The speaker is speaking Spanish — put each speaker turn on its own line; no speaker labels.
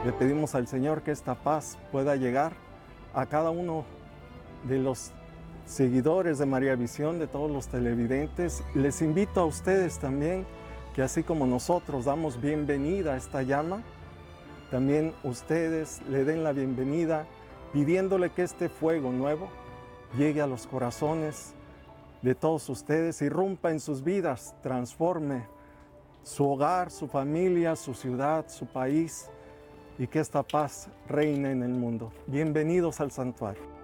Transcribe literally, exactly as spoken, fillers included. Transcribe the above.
Le pedimos al Señor que esta paz pueda llegar a cada uno de los seguidores de María Visión, de todos los televidentes. Les invito a ustedes también que así como nosotros damos bienvenida a esta llama, también ustedes le den la bienvenida pidiéndole que este fuego nuevo llegue a los corazones de todos ustedes, irrumpa en sus vidas, transforme su hogar, su familia, su ciudad, su país, y que esta paz reine en el mundo. Bienvenidos al santuario.